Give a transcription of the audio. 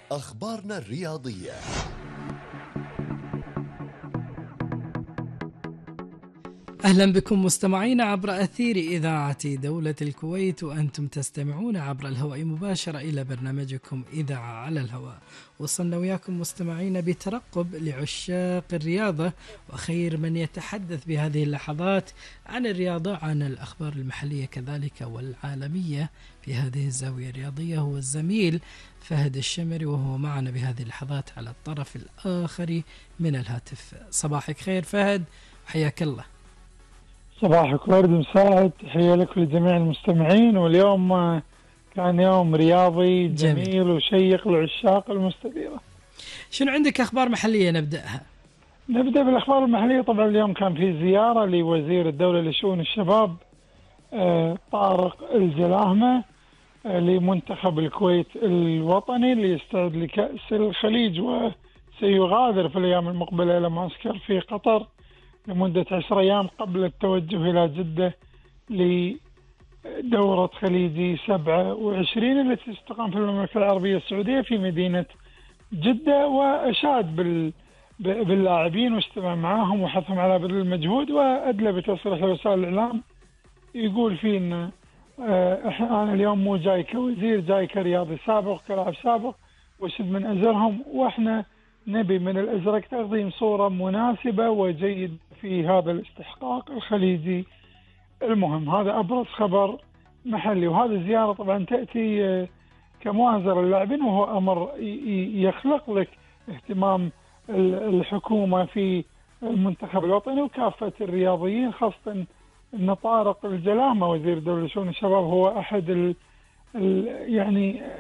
أخبارنا الرياضية. أهلا بكم مستمعين عبر أثير إذاعة دولة الكويت، وأنتم تستمعون عبر الهواء مباشرة إلى برنامجكم إذاعة على الهواء. وصلنا وياكم مستمعين بترقب لعشاق الرياضة وخير من يتحدث بهذه اللحظات عن الرياضة، عن الأخبار المحلية كذلك والعالمية في هذه الزاوية الرياضية هو الزميل فهد الشمري، وهو معنا بهذه اللحظات على الطرف الآخر من الهاتف. صباحك خير فهد، حياك الله. صباحك ورد مساعد، تحية لك ولجميع المستمعين. واليوم كان يوم رياضي جميل وشيق لعشاق المستديرة. شنو عندك أخبار محلية نبدأها؟ نبدأ بالأخبار المحلية. طبعا اليوم كان في زيارة لوزير الدولة لشؤون الشباب طارق الجلاهمة لمنتخب الكويت الوطني اللي يستعد لكأس الخليج، وسيغادر في الأيام المقبلة إلى معسكر في قطر لمدة 10 أيام قبل التوجه إلى جدة لدورة خليجي 27 التي تستقام في المملكة العربية السعودية في مدينة جدة. وأشاد باللاعبين واجتمع معهم وحثهم على بذل المجهود، وأدلى بتصريح لوسائل الإعلام يقول فيه إن أنا اليوم مو جاي كوزير، جاي كرياضي سابق كلاعب سابق وشد من أزرهم، وإحنا نبي من الأزرق تقديم صورة مناسبة وجيدة في هذا الاستحقاق الخليجي المهم. هذا أبرز خبر محلي. وهذه الزيارة طبعا تأتي كمؤازرة للاعبين، وهو أمر يخلق لك اهتمام الحكومة في المنتخب الوطني وكافة الرياضيين، خاصة أن طارق الجلاهمة وزير الدولة لشؤون الشباب هو أحد يعني